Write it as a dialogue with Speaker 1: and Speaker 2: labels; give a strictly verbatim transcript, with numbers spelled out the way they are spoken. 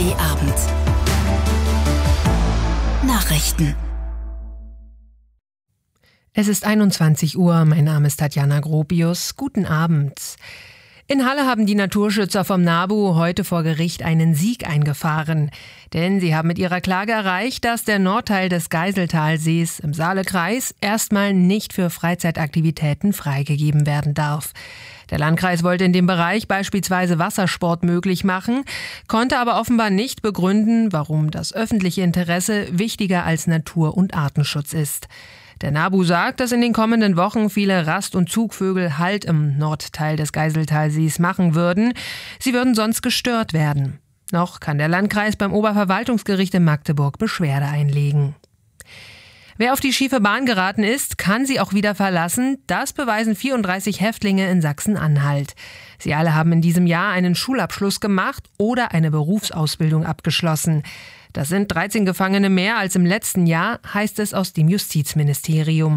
Speaker 1: D Abend. Nachrichten.
Speaker 2: Es ist einundzwanzig Uhr, mein Name ist Tatjana Gropius. Guten Abend. In Halle haben die Naturschützer vom NABU heute vor Gericht einen Sieg eingefahren. Denn sie haben mit ihrer Klage erreicht, dass der Nordteil des Geiseltalsees im Saalekreis erstmal nicht für Freizeitaktivitäten freigegeben werden darf. Der Landkreis wollte in dem Bereich beispielsweise Wassersport möglich machen, konnte aber offenbar nicht begründen, warum das öffentliche Interesse wichtiger als Natur- und Artenschutz ist. Der NABU sagt, dass in den kommenden Wochen viele Rast- und Zugvögel Halt im Nordteil des Geiseltalsees machen würden. Sie würden sonst gestört werden. Noch kann der Landkreis beim Oberverwaltungsgericht in Magdeburg Beschwerde einlegen. Wer auf die schiefe Bahn geraten ist, kann sie auch wieder verlassen. Das beweisen vierunddreißig Häftlinge in Sachsen-Anhalt. Sie alle haben in diesem Jahr einen Schulabschluss gemacht oder eine Berufsausbildung abgeschlossen. Das sind dreizehn Gefangene mehr als im letzten Jahr, heißt es aus dem Justizministerium.